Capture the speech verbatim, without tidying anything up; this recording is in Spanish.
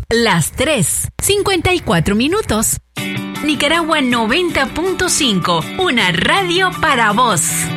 Las tres, cincuenta y cuatro minutos. Nicaragua noventa punto cinco, una radio para vos.